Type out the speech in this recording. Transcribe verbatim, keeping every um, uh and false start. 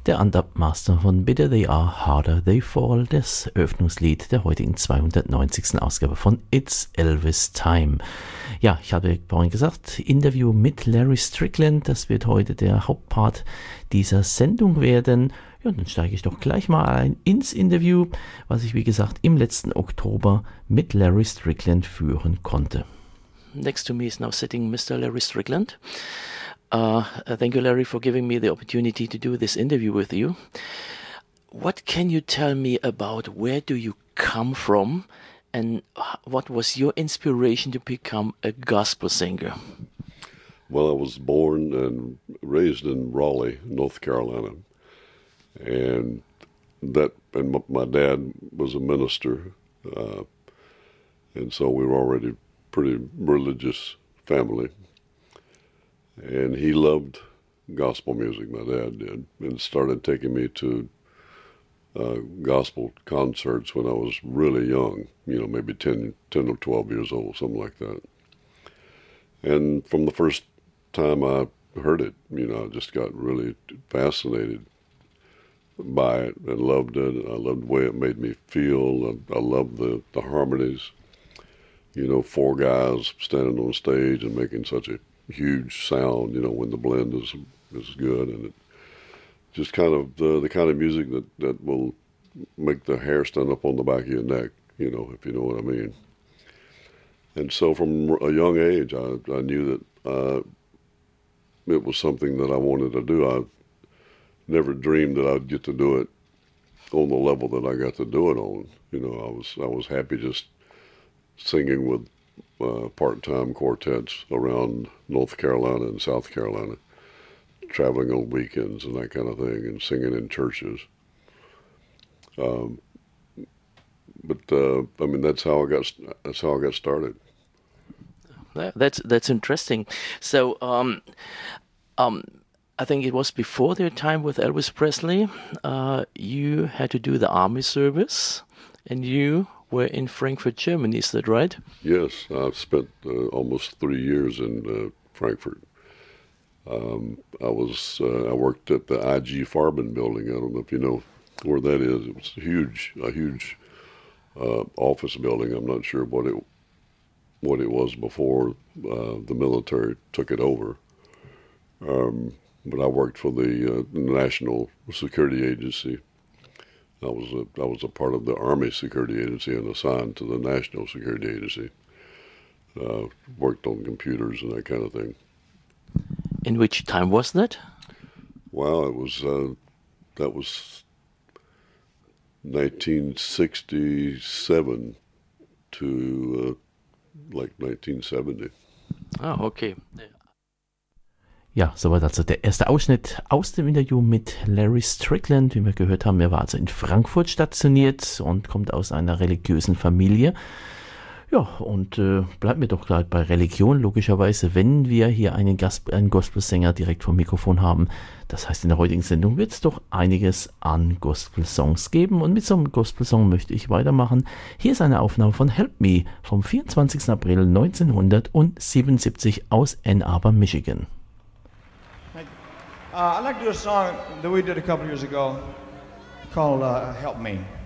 Der Undubbed-Master von Bitter They Are, Harder They Fall, das Eröffnungslied der heutigen zweihundertneunzigsten Ausgabe von It's Elvis Time. Ja, ich habe vorhin gesagt, Interview mit Larry Strickland, das wird heute der Hauptpart dieser Sendung werden. Ja, dann steige ich doch gleich mal ein ins Interview, was ich wie gesagt im letzten Oktober mit Larry Strickland führen konnte. Next to me is now sitting Mister Larry Strickland. Uh, thank you, Larry, for giving me the opportunity to do this interview with you. What can you tell me about where do you come from and what was your inspiration to become a gospel singer? Well, I was born and raised in Raleigh, North Carolina. And that, and my dad was a minister. Uh, and so we were already a pretty religious family. And he loved gospel music, my dad did, and started taking me to uh, gospel concerts when I was really young, you know, maybe ten, ten or twelve years old, something like that. And from the first time I heard it, you know, I just got really fascinated by it and loved it. I loved the way it made me feel. I, I loved the, the harmonies, you know, four guys standing on stage and making such a huge sound, you know, when the blend is is good, and it just kind of the the kind of music that, that will make the hair stand up on the back of your neck, you know, if you know what I mean. And so from a young age, I, I knew that uh, it was something that I wanted to do. I never dreamed that I'd get to do it on the level that I got to do it on. You know, I was I was happy just singing with Uh, part-time quartets around North Carolina and South Carolina, traveling on weekends and that kind of thing, and singing in churches. Um, but uh, I mean, that's how I got. That's how I got started. That's that's interesting. So, um, um, I think it was before their time with Elvis Presley. Uh, you had to do the army service, and you were in Frankfurt, Germany. Is that right? Yes, I've spent uh, almost three years in uh, Frankfurt. Um, I was uh, I worked at the I G Farben building. I don't know if you know where that is. It was a huge, a huge uh, office building. I'm not sure what it what it was before uh, the military took it over. Um, but I worked for the uh, National Security Agency. I was a, I was a part of the Army Security Agency and assigned to the National Security Agency. Uh, worked on computers and that kind of thing. In which time was that? Well, it was uh, that was nineteen sixty-seven to uh, like nineteen seventy. Ah, okay. Ja, soweit also der erste Ausschnitt aus dem Interview mit Larry Strickland. Wie wir gehört haben, er war also in Frankfurt stationiert und kommt aus einer religiösen Familie. Ja, und äh, bleiben wir doch gleich bei Religion, logischerweise, wenn wir hier einen, Gast, einen Gospelsänger direkt vom Mikrofon haben. Das heißt, in der heutigen Sendung wird es doch einiges an Gospel-Songs geben. Und mit so einem Gospel-Song möchte ich weitermachen. Hier ist eine Aufnahme von Help Me vom vierundzwanzigsten April neunzehnhundertsiebenundsiebzig aus Ann Arbor, Michigan. Uh, I'd like to do a song that we did a couple years ago called uh, Help Me.